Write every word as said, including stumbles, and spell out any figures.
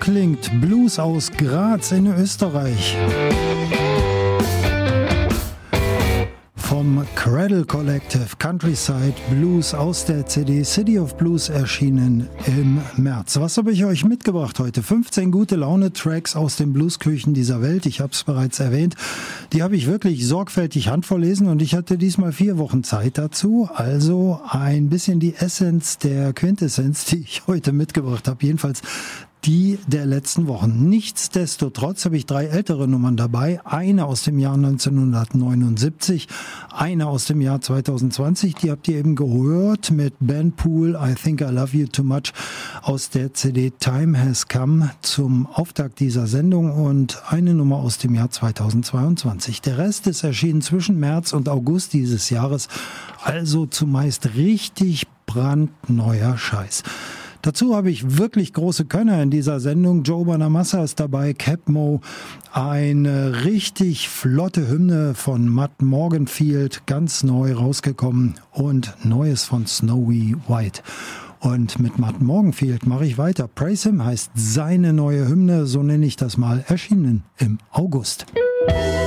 klingt Blues aus Graz in Österreich. Vom Cradle Collective Countryside Blues aus der C D City of Blues erschienen im März. Was habe ich euch mitgebracht heute? fünfzehn gute Laune-Tracks aus den Bluesküchen dieser Welt. Ich habe es bereits erwähnt. Die habe ich wirklich sorgfältig handverlesen und ich hatte diesmal vier Wochen Zeit dazu. Also ein bisschen die Essenz der Quintessenz, die ich heute mitgebracht habe. Jedenfalls die der letzten Wochen. Nichtsdestotrotz habe ich drei ältere Nummern dabei. Eine aus dem Jahr neunzehnhundertneunundsiebzig, eine aus dem Jahr zweitausendzwanzig, die habt ihr eben gehört mit Ben Poole, I Think I Love You Too Much aus der C D Time Has Come zum Auftakt dieser Sendung und eine Nummer aus dem Jahr zweitausendzweiundzwanzig. Der Rest ist erschienen zwischen März und August dieses Jahres, also zumeist richtig brandneuer Scheiß. Dazu habe ich wirklich große Könner in dieser Sendung. Joe Bonamassa ist dabei, Capmo, eine richtig flotte Hymne von Matt Morganfield, ganz neu rausgekommen und Neues von Snowy White. Und mit Matt Morganfield mache ich weiter. Praise Him heißt seine neue Hymne, so nenne ich das mal, erschienen im August.